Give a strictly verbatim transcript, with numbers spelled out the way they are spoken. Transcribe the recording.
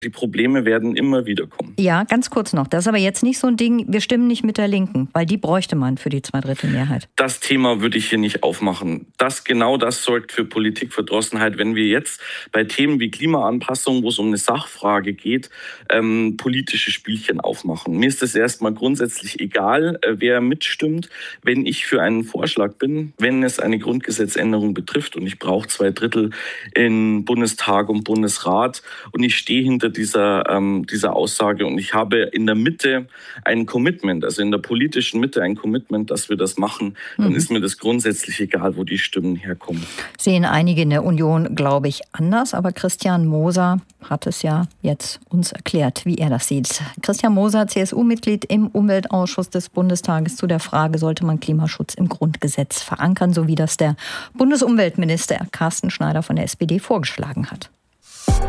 Die Probleme werden immer wieder kommen. Ja, ganz kurz noch. Das ist aber jetzt nicht so ein Ding, wir stimmen nicht mit der Linken, weil die bräuchte man für die Zweidrittelmehrheit. Das Thema würde ich hier nicht aufmachen. Das, genau das sorgt für Politikverdrossenheit, wenn wir jetzt bei Themen wie Klimaanpassung, wo es um eine Sachfrage geht, ähm, politische Spielchen aufmachen. Mir ist es erstmal grundsätzlich egal, äh, wer mitstimmt. Wenn ich für einen Vorschlag bin, wenn es eine Grundgesetzänderung betrifft und ich brauche zwei Drittel in Bundestag und Bundesrat und ich stehe hinter dieser, ähm, dieser Aussage und ich habe in der Mitte ein Commitment, also in der politischen Mitte ein Commitment, dass wir das machen, dann mhm. ist mir das grundsätzlich egal, wo die Stimmen herkommen. Sehen einige in der Union, glaube ich, anders, aber Christian Moser hat es ja jetzt uns erklärt, wie er das sieht. Christian Moser, C S U-Mitglied im Umweltausschuss des Bundestages, zu der Frage, sollte man Klimaschutz im Grundgesetz verankern, so wie das der Bundesumweltminister Carsten Schneider von der S P D vorgeschlagen hat.